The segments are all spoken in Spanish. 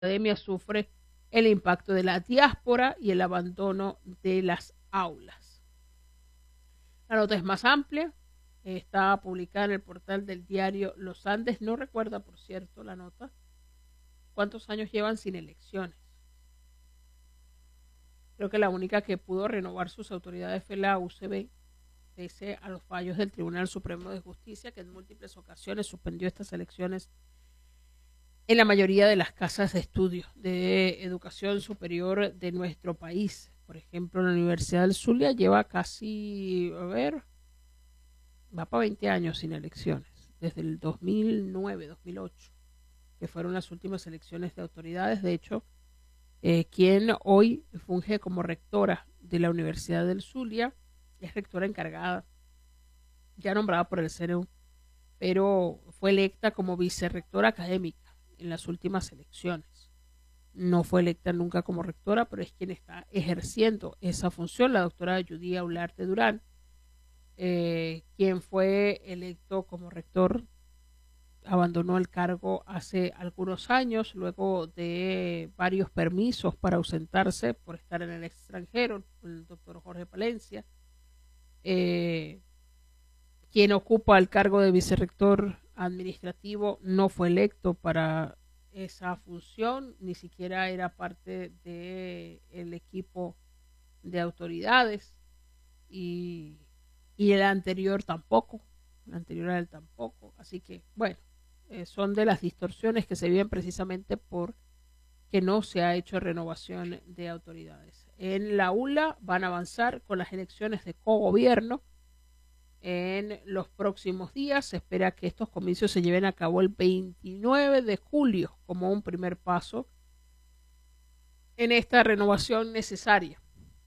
academia sufre el impacto de la diáspora y el abandono de las aulas. La nota es más amplia, está publicada en el portal del diario Los Andes. No recuerda, por cierto, la nota, cuántos años llevan sin elecciones. Creo que la única que pudo renovar sus autoridades fue la UCB, pese a los fallos del Tribunal Supremo de Justicia, que en múltiples ocasiones suspendió estas elecciones en la mayoría de las casas de estudio de educación superior de nuestro país. Por ejemplo, la Universidad del Zulia lleva casi, va para 20 años sin elecciones, desde el 2009, 2008, que fueron las últimas elecciones de autoridades. De hecho, quien hoy funge como rectora de la Universidad del Zulia es rectora encargada, ya nombrada por el CNU, pero fue electa como vicerrectora académica en las últimas elecciones. No fue electa nunca como rectora, pero es quien está ejerciendo esa función, la doctora Judía Ularte Durán, quien fue electo como rector, abandonó el cargo hace algunos años, luego de varios permisos para ausentarse por estar en el extranjero, el doctor Jorge Palencia. Quien ocupa el cargo de vicerrector administrativo no fue electo para esa función, ni siquiera era parte del equipo de autoridades, y el anterior tampoco, el anterior a él tampoco. Así que, bueno, son de las distorsiones que se viven precisamente por que no se ha hecho renovación de autoridades. En la ULA van a avanzar con las elecciones de cogobierno en los próximos días. Se espera que estos comicios se lleven a cabo el 29 de julio como un primer paso en esta renovación necesaria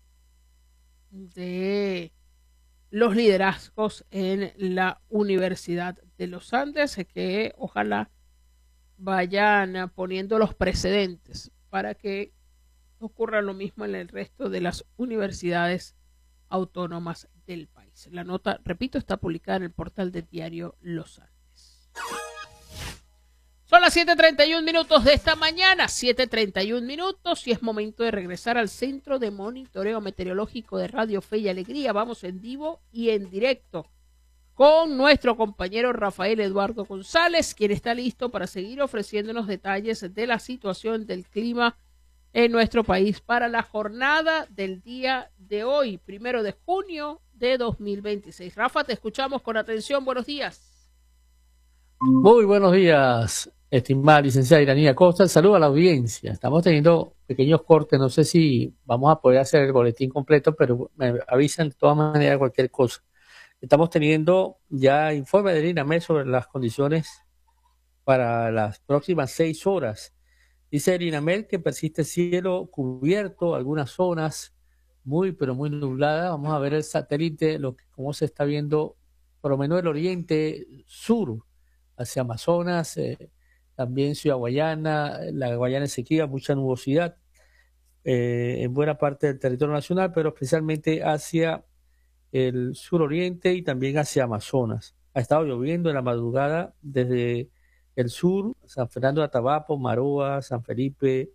de los liderazgos en la Universidad de los Andes, que ojalá vayan poniendo los precedentes para que ocurra lo mismo en el resto de las universidades autónomas del país. La nota, repito, está publicada en el portal del diario Los Andes. Son las 7:31 de esta mañana, 7:31, y es momento de regresar al Centro de Monitoreo Meteorológico de Radio Fe y Alegría. Vamos en vivo y en directo con nuestro compañero Rafael Eduardo González, quien está listo para seguir ofreciéndonos detalles de la situación del clima en nuestro país para la jornada del día de hoy, 1 de junio de 2026. Rafa, te escuchamos con atención. Buenos días. Muy buenos días, estimada licenciada Iranía Costa. Saludo a la audiencia. Estamos teniendo pequeños cortes. No sé si vamos a poder hacer el boletín completo, pero me avisan de todas maneras cualquier cosa. Estamos teniendo ya informe del INAMED sobre las condiciones para las próximas 6 horas. Dice el INAMED que persiste cielo cubierto, algunas zonas pero muy nubladas. Vamos a ver el satélite, cómo se está viendo por lo menos el oriente sur, hacia Amazonas, también Ciudad Guayana, la Guayana Esequiba, mucha nubosidad en buena parte del territorio nacional, pero especialmente hacia el suroriente y también hacia Amazonas. Ha estado lloviendo en la madrugada desde el sur, San Fernando de Atabapo, Maroa, San Felipe,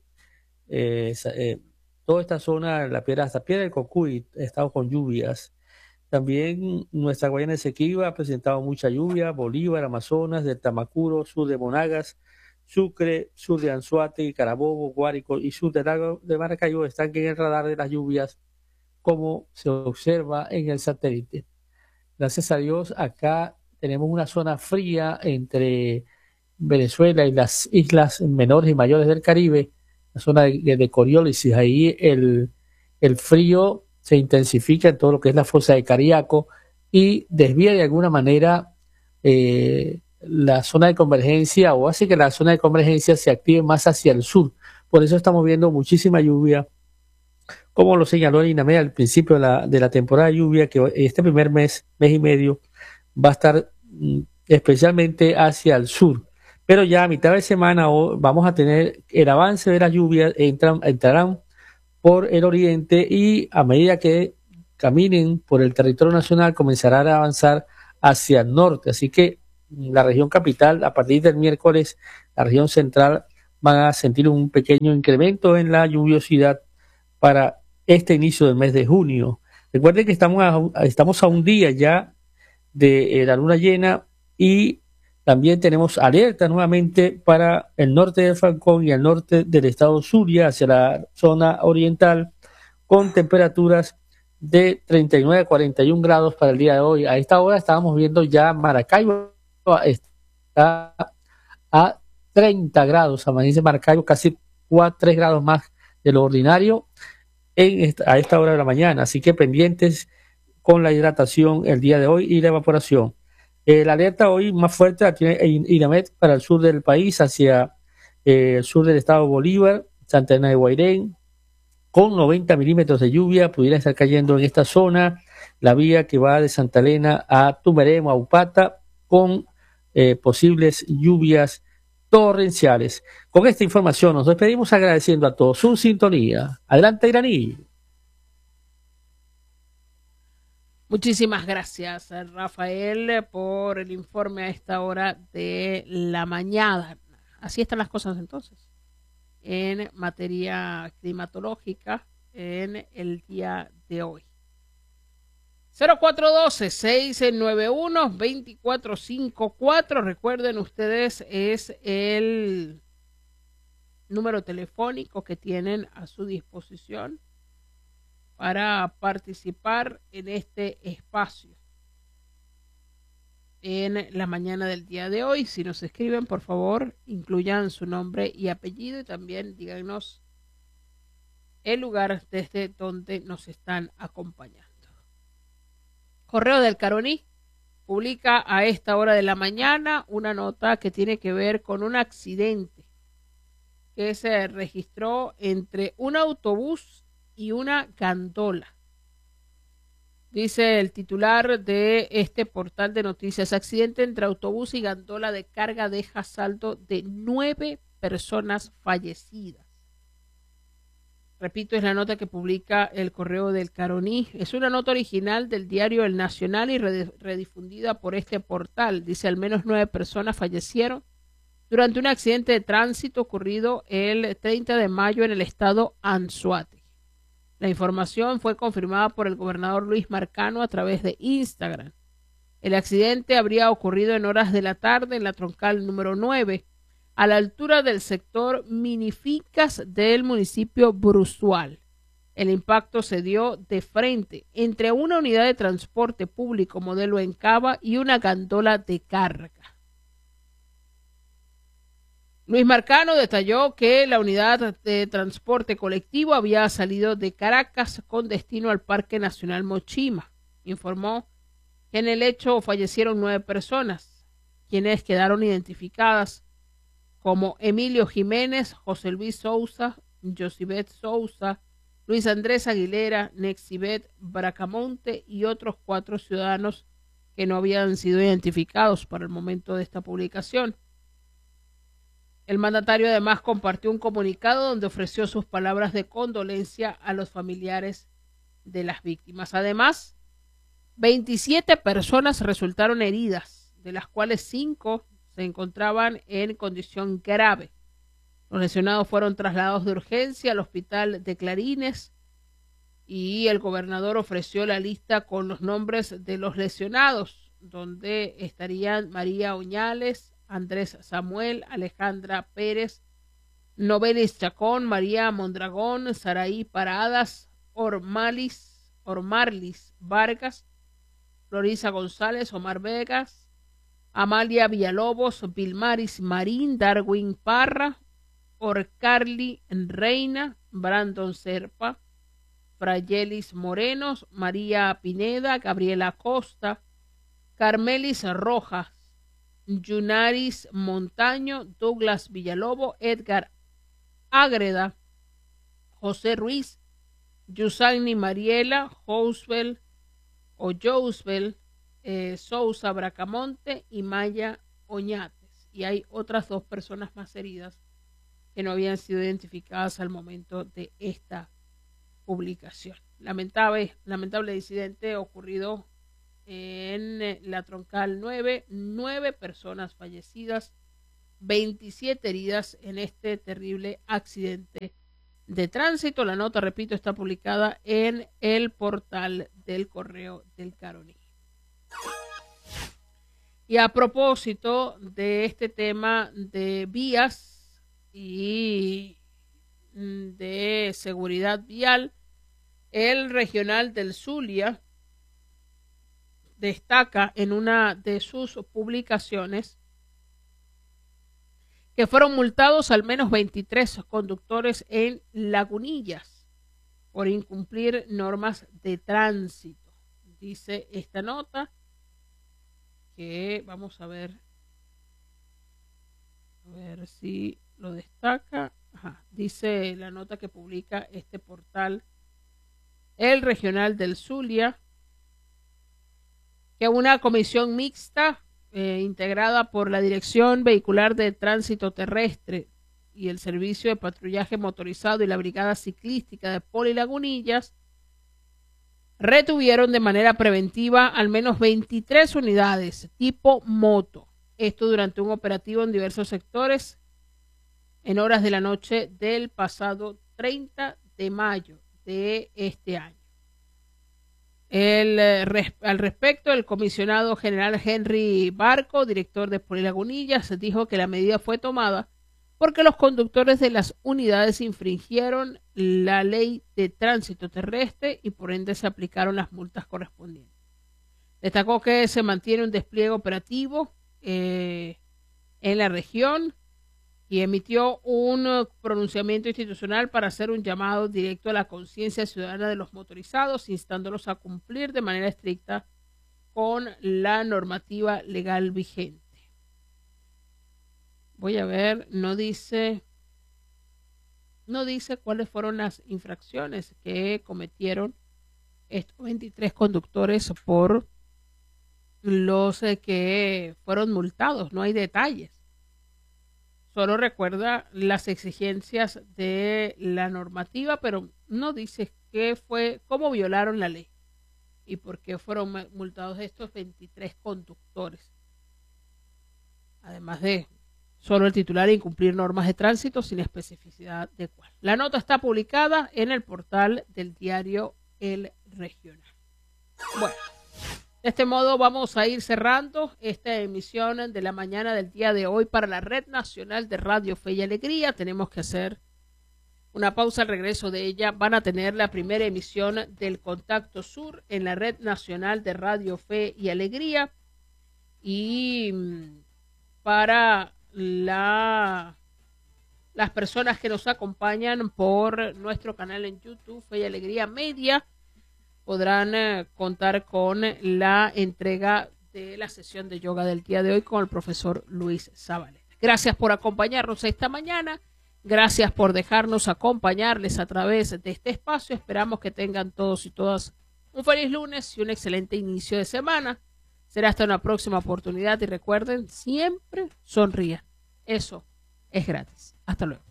toda esta zona, hasta Piedra del Cocuy, ha estado con lluvias. También nuestra Guayana Esequiba ha presentado mucha lluvia. Bolívar, Amazonas, del Tamacuro, sur de Monagas, Sucre, sur de Anzoátegui, Carabobo, Guárico y sur del lago de Maracaibo están en el radar de las lluvias, como se observa en el satélite. Gracias a Dios, acá tenemos una zona fría entre Venezuela y las islas menores y mayores del Caribe, la zona de Coriólisis. Ahí el frío se intensifica en todo lo que es la fosa de Cariaco y desvía de alguna manera la zona de convergencia, o hace que la zona de convergencia se active más hacia el sur. Por eso estamos viendo muchísima lluvia, como lo señaló el INAMED al principio de la temporada de lluvia, que este primer mes y medio va a estar especialmente hacia el sur. Pero ya a mitad de semana vamos a tener el avance de las lluvias, entrarán por el oriente, y a medida que caminen por el territorio nacional comenzarán a avanzar hacia el norte. Así que la región capital, a partir del miércoles, la región central van a sentir un pequeño incremento en la lluviosidad para este inicio del mes de junio. Recuerden que estamos a un día ya de la luna llena y también tenemos alerta nuevamente para el norte del Falcón y el norte del estado Zulia hacia la zona oriental con temperaturas de 39 a 41 grados para el día de hoy. A esta hora estábamos viendo ya Maracaibo está a 30 grados, amanece Maracaibo casi 3 grados más de lo ordinario a esta hora de la mañana, así que pendientes con la hidratación el día de hoy y la evaporación. La alerta hoy más fuerte la tiene INAMET para el sur del país, hacia el sur del estado Bolívar, Santa Ana de Guairén, con 90 milímetros de lluvia, pudiera estar cayendo en esta zona, la vía que va de Santa Elena a Tumeremo, a Upata, con posibles lluvias torrenciales. Con esta información nos despedimos agradeciendo a todos su sintonía. Adelante, Iraní. Muchísimas gracias, Rafael, por el informe a esta hora de la mañana. Así están las cosas entonces en materia climatológica en el día de hoy. 0412-691-2454. Recuerden ustedes, es el número telefónico que tienen a su disposición para participar en este espacio en la mañana del día de hoy. Si nos escriben, por favor, incluyan su nombre y apellido y también díganos el lugar desde donde nos están acompañando. Correo del Caroní publica a esta hora de la mañana una nota que tiene que ver con un accidente que se registró entre un autobús y una gandola. Dice el titular de este portal de noticias: accidente entre autobús y gandola de carga deja saldo de 9 personas fallecidas. Repito, es la nota que publica el Correo del Caroní. Es una nota original del diario El Nacional y redifundida por este portal. Dice: al menos 9 personas fallecieron durante un accidente de tránsito ocurrido el 30 de mayo en el estado Anzoátegui. La información fue confirmada por el gobernador Luis Marcano a través de Instagram. El accidente habría ocurrido en horas de la tarde en la troncal número 9, a la altura del sector Minificas del municipio Bruzual. El impacto se dio de frente entre una unidad de transporte público modelo Encaba y una gandola de carga. Luis Marcano detalló que la unidad de transporte colectivo había salido de Caracas con destino al Parque Nacional Mochima. Informó que en el hecho fallecieron 9 personas, quienes quedaron identificadas como Emilio Jiménez, José Luis Sousa, Josibet Sousa, Luis Andrés Aguilera, Nexibet Bracamonte y otros 4 ciudadanos que no habían sido identificados para el momento de esta publicación. El mandatario además compartió un comunicado donde ofreció sus palabras de condolencia a los familiares de las víctimas. Además, 27 personas resultaron heridas, de las cuales 5 se encontraban en condición grave. Los lesionados fueron trasladados de urgencia al hospital de Clarines y el gobernador ofreció la lista con los nombres de los lesionados, donde estarían María Oñales, Andrés Samuel, Alejandra Pérez, Novelis Chacón, María Mondragón, Saraí Paradas, Ormarlis Vargas, Florisa González, Omar Vegas, Amalia Villalobos, Vilmaris Marín, Darwin Parra, Orcarly Reina, Brandon Serpa, Frayelis Morenos, María Pineda, Gabriela Costa, Carmelis Rojas, Yunaris Montaño, Douglas Villalobo, Edgar Ágreda, José Ruiz, Yusaini Mariela, Jousbel Sousa Bracamonte y Maya Oñates. Y hay otras 2 personas más heridas que no habían sido identificadas al momento de esta publicación. Lamentable incidente ocurrido en la troncal 9, 9 personas fallecidas 27 heridas en este terrible accidente de tránsito. La nota, repito, está publicada en el portal del Correo del Caroní. Y a propósito de este tema de vías y de seguridad vial, el regional del Zulia destaca en una de sus publicaciones que fueron multados al menos 23 conductores en Lagunillas por incumplir normas de tránsito. Dice esta nota que vamos a ver si lo destaca. Ajá, dice la nota que publica este portal, el regional del Zulia, que una comisión mixta integrada por la Dirección Vehicular de Tránsito Terrestre y el Servicio de Patrullaje Motorizado y la Brigada Ciclística de Poli Lagunillas retuvieron de manera preventiva al menos 23 unidades tipo moto. Esto durante un operativo en diversos sectores en horas de la noche del pasado 30 de mayo de este año. Al respecto, el comisionado general Henry Barco, director de Poli Lagunillas, dijo que la medida fue tomada porque los conductores de las unidades infringieron la ley de tránsito terrestre y por ende se aplicaron las multas correspondientes. Destacó que se mantiene un despliegue operativo en la región y emitió un pronunciamiento institucional para hacer un llamado directo a la conciencia ciudadana de los motorizados, instándolos a cumplir de manera estricta con la normativa legal vigente. Voy a ver, no dice cuáles fueron las infracciones que cometieron estos 23 conductores por los que fueron multados. No hay detalles. Solo recuerda las exigencias de la normativa, pero no dice cómo violaron la ley y por qué fueron multados estos 23 conductores. Además de solo el titular incumplir normas de tránsito sin especificidad de cuál. La nota está publicada en el portal del diario El Regional. Bueno, de este modo vamos a ir cerrando esta emisión de la mañana del día de hoy para la Red Nacional de Radio Fe y Alegría. Tenemos que hacer una pausa. Al regreso de ella van a tener la primera emisión del Contacto Sur en la Red Nacional de Radio Fe y Alegría. Y para las personas que nos acompañan por nuestro canal en YouTube, Fe y Alegría Media, podrán contar con la entrega de la sesión de yoga del día de hoy con el profesor Luis Zabaleta. Gracias por acompañarnos esta mañana. Gracias por dejarnos acompañarles a través de este espacio. Esperamos que tengan todos y todas un feliz lunes y un excelente inicio de semana. Será hasta una próxima oportunidad y recuerden, siempre sonrían. Eso es gratis. Hasta luego.